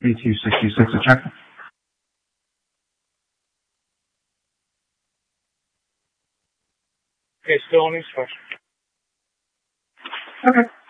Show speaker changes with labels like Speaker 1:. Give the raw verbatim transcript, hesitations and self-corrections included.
Speaker 1: A two sixty-six, a check.
Speaker 2: Okay, still on inspection.
Speaker 1: Okay.